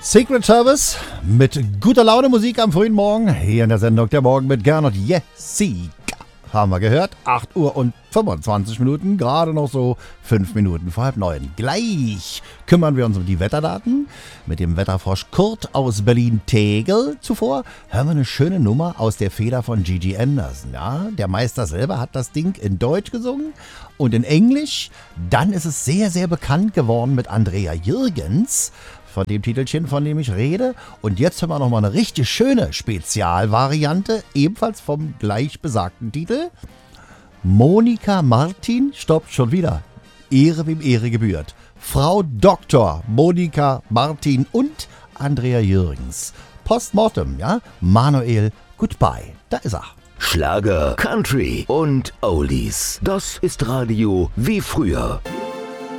Secret Service mit guter Laune Musik am frühen Morgen. Hier in der Sendung der Morgen mit Gernot Jessica. Haben wir gehört. 8 Uhr und 25 Minuten. Gerade noch so 5 Minuten vor 8:30. Gleich kümmern wir uns um die Wetterdaten mit dem Wetterfrosch Kurt aus Berlin-Tegel. Zuvor hören wir eine schöne Nummer aus der Feder von Gigi Anderson. Ja, der Meister selber hat das Ding in Deutsch gesungen und in Englisch. Dann ist es sehr, sehr bekannt geworden mit Andrea Jürgens, von dem Titelchen, von dem ich rede. Und jetzt haben wir nochmal eine richtig schöne Spezialvariante, ebenfalls vom gleich besagten Titel. Monika Martin, stopp, schon wieder. Ehre wem Ehre gebührt. Frau Dr. Monika Martin und Andrea Jürgens. Postmortem, ja? Manuel, goodbye. Da ist er. Schlager, Country und Oldies. Das ist Radio wie früher.